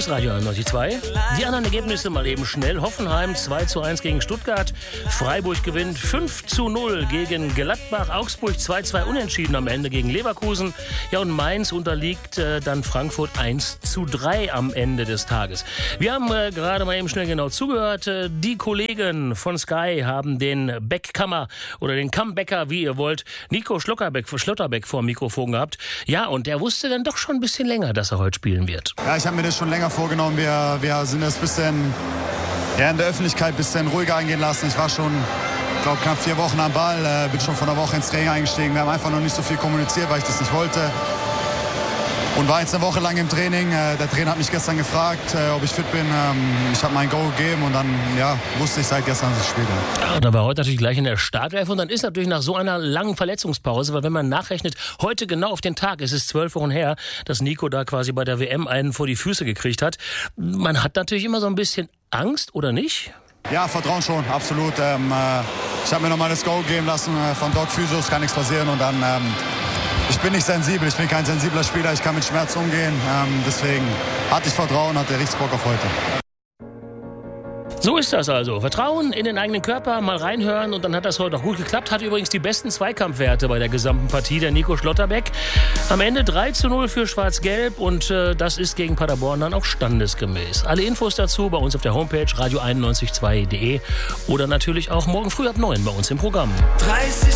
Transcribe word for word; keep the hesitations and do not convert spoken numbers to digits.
ist Radio einundneunzig Komma zwei. Die anderen Ergebnisse mal eben schnell. Hoffenheim zwei zu eins gegen Stuttgart. Freiburg gewinnt fünf zu null gegen Gladbach. Augsburg zwei zu zwei unentschieden am Ende gegen Leverkusen. Ja, und Mainz unterliegt äh, dann Frankfurt eins zu drei am Ende des Tages. Wir haben äh, gerade mal eben schnell genau zugehört. Äh, die Kollegen von Sky haben den Backkammer oder den Comebacker, wie ihr wollt, Nico Schlotterbeck, Schlotterbeck vor dem Mikrofon gehabt. Ja, und der wusste dann doch schon ein bisschen länger, dass er heute spielen wird. Ja, ich habe mir das schon länger vorgenommen. Wir, wir sind das ein bisschen ja, in der Öffentlichkeit ein bisschen ruhiger eingehen lassen. Ich war schon, glaube knapp vier Wochen am Ball, äh, bin schon vor einer Woche ins Training eingestiegen. Wir haben einfach noch nicht so viel kommuniziert, weil ich das nicht wollte. Und war jetzt eine Woche lang im Training. Äh, der Trainer hat mich gestern gefragt, äh, ob ich fit bin. Ähm, ich habe mein Go gegeben und dann ja, wusste ich seit gestern, dass ich spiele. Ja, und dann war heute natürlich gleich in der Startelf. Und dann ist natürlich nach so einer langen Verletzungspause, weil wenn man nachrechnet, heute genau auf den Tag, es ist zwölf Wochen her, dass Nico da quasi bei der W M einen vor die Füße gekriegt hat. Man hat natürlich immer so ein bisschen Angst, oder nicht? Ja, Vertrauen schon, absolut. Ähm, äh, ich habe mir nochmal das Go geben lassen äh, von Doc Physios, kann nichts passieren. Und dann, ähm, ich bin nicht sensibel, ich bin kein sensibler Spieler, ich kann mit Schmerz umgehen. Ähm, deswegen hatte ich Vertrauen, hatte richtig Bock auf heute. So ist das also. Vertrauen in den eigenen Körper, mal reinhören und dann hat das heute auch gut geklappt. Hat übrigens die besten Zweikampfwerte bei der gesamten Partie, der Nico Schlotterbeck. Am Ende drei zu null für Schwarz-Gelb und äh, das ist gegen Paderborn dann auch standesgemäß. Alle Infos dazu bei uns auf der Homepage radio einundneunzig Komma zwei punkt de oder natürlich auch morgen früh ab neun bei uns im Programm. dreißig